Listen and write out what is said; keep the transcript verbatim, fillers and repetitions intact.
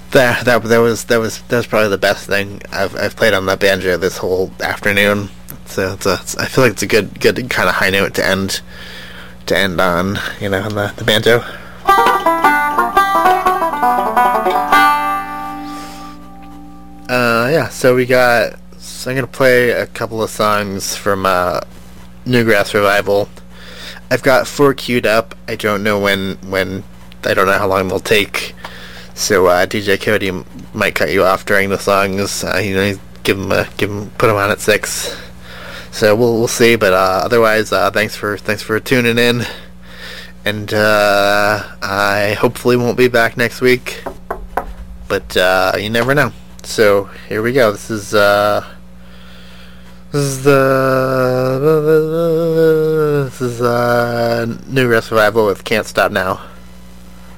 That that that was that was that was probably the best thing I've I've played on that banjo this whole afternoon. So it's a, it's, I feel like it's a good good kind of high note to end to end on. You know, on the the banjo. Uh, yeah. So we got. So I'm gonna play a couple of songs from uh, Newgrass Revival. I've got four queued up. I don't know when when. I don't know how long they'll take. So uh, D J Cody might cut you off during the songs. Uh, you know, give him, a, give him, put him on at six. So we'll we'll see. But uh, otherwise, uh, thanks for thanks for tuning in, and uh, I hopefully won't be back next week. But uh, you never know. So here we go. This is uh, this is the this is uh, Newgrass Revival with "Can't Stop Now."